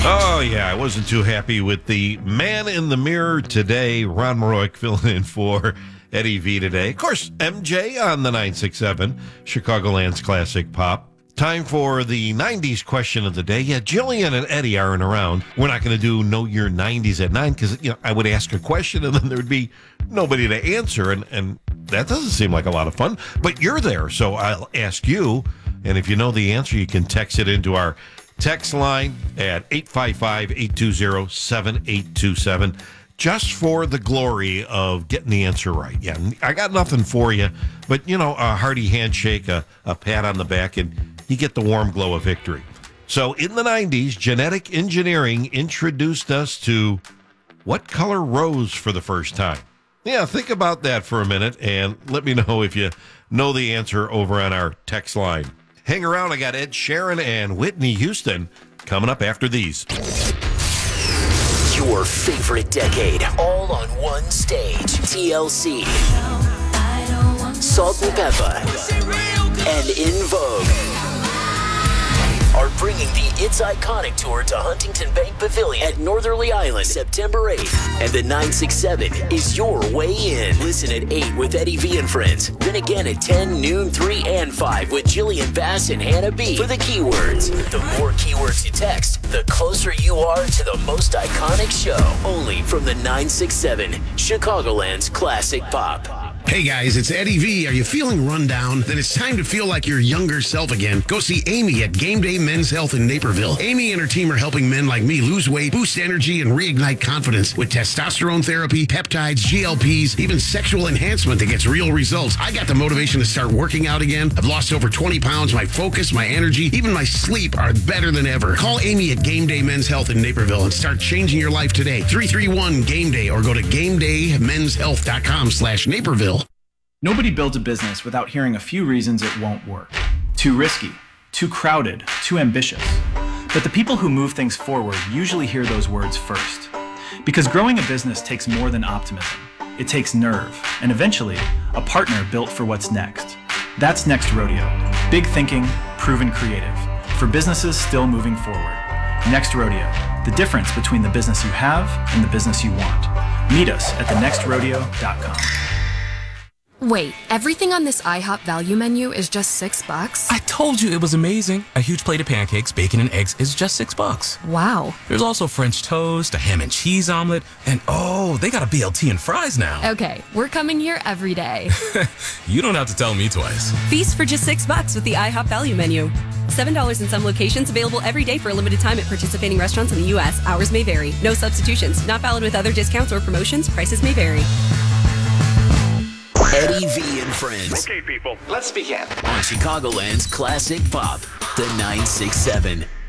Oh, yeah, I wasn't too happy with the man in the mirror today. Ron Maroic filling in for Eddie V today. Of course, MJ on the 967, Chicagoland's Classic Pop. Time for the 90s question of the day. Yeah, Jillian and Eddie aren't around. We're not going to do Know Your 90s at 9 because I would ask a question and then there would be nobody to answer. And that doesn't seem like a lot of fun. But you're there, so I'll ask you. And if you know the answer, you can text it into our text line at 855-820-7827 just for the glory of getting the answer right. Yeah, I got nothing for you, but, a hearty handshake, a pat on the back, and you get the warm glow of victory. So in the 90s, genetic engineering introduced us to what color rose for the first time? Yeah, think about that for a minute, and let me know if you know the answer over on our text line. Hang around. I got Ed Sheeran and Whitney Houston coming up after these. Your favorite decade, all on one stage. TLC, Salt and Peppa, and In Vogue are bringing the It's Iconic Tour to Huntington Bank Pavilion at Northerly Island, September 8th. And the 967 is your way in. Listen at 8 with Eddie V and Friends. Then again at 10, noon, 3, and 5 with Jillian Bass and Hannah B. For the keywords. The more keywords you text, the closer you are to the most iconic show. Only from the 967, Chicagoland's Classic Pop. Hey guys, it's Eddie V. Are you feeling run down? Then it's time to feel like your younger self again. Go see Amy at Game Day Men's Health in Naperville. Amy and her team are helping men like me lose weight, boost energy, and reignite confidence with testosterone therapy, peptides, GLPs, even sexual enhancement that gets real results. I got the motivation to start working out again. I've lost over 20 pounds. My focus, my energy, even my sleep are better than ever. Call Amy at Game Day Men's Health in Naperville and start changing your life today. 331-GAME-DAY or go to GameDayMen'sHealth.com/Naperville. Nobody builds a business without hearing a few reasons it won't work. Too risky, too crowded, too ambitious. But the people who move things forward usually hear those words first. Because growing a business takes more than optimism. It takes nerve, and eventually, a partner built for what's next. That's Next Rodeo. Big thinking, proven creative. For businesses still moving forward. Next Rodeo. The difference between the business you have and the business you want. Meet us at thenextrodeo.com. Wait, everything on this IHOP value menu is just $6? I told you it was amazing. A huge plate of pancakes, bacon, and eggs is just $6. Wow. There's also French toast, a ham and cheese omelet, and they got a BLT and fries now. Okay, we're coming here every day. You don't have to tell me twice. Feast for just $6 with the IHOP value menu. $7 in some locations, available every day for a limited time at participating restaurants in the U.S. Hours may vary. No substitutions. Not valid with other discounts or promotions. Prices may vary. Eddie V and Friends. Okay, people, let's begin. On Chicagoland's Classic Pop, the 967.